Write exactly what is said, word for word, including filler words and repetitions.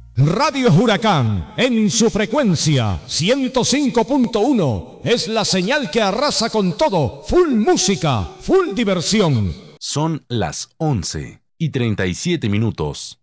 Radio Huracán, en su frecuencia ciento cinco punto uno, es la señal que arrasa con todo. Full música, full diversión. Son las once y treinta y siete minutos.